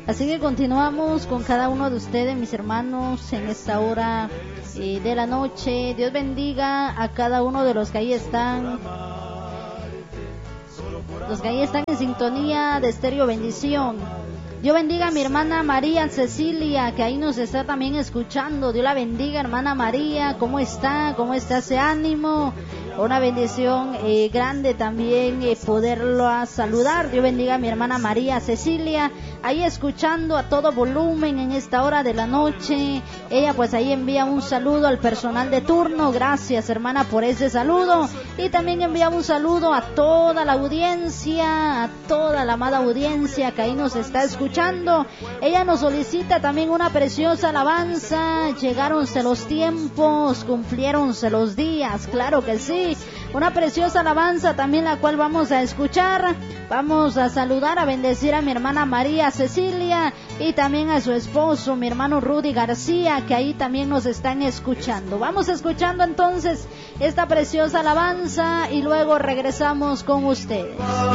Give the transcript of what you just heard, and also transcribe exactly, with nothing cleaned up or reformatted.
Así que continuamos con cada uno de ustedes, mis hermanos, en esta hora eh, de la noche. Dios bendiga a cada uno de los que ahí están, los que ahí están en sintonía de Estéreo Bendición. Dios bendiga a mi hermana María Cecilia, que ahí nos está también escuchando. Dios la bendiga, hermana María. ¿Cómo está? ¿Cómo está ese ánimo? Una bendición eh, grande también eh, poderlo a saludar. Dios bendiga a mi hermana María Cecilia, ahí escuchando a todo volumen en esta hora de la noche. Ella pues ahí envía un saludo al personal de turno. Gracias, hermana, por ese saludo. Y también envía un saludo a toda la audiencia, a toda la amada audiencia que ahí nos está escuchando. Ella nos solicita también una preciosa alabanza. Llegáronse los tiempos, cumpliéronse los días, claro que sí. Una preciosa alabanza también, la cual vamos a escuchar. Vamos a saludar, a bendecir a mi hermana María Cecilia y también a su esposo, mi hermano Rudy García, que ahí también nos están escuchando. Vamos escuchando entonces esta preciosa alabanza y luego regresamos con ustedes.